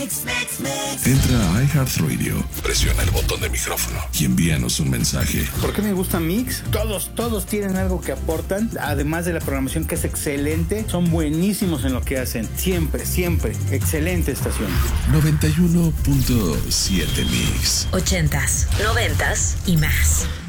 Entra a iHeartRadio, presiona el botón de micrófono y envíanos un mensaje. ¿Por qué me gusta Mix? Todos tienen algo que aportan, además de la programación que es excelente, son buenísimos en lo que hacen. Siempre, excelente estación. 91.7 Mix. 80s, 90s y más.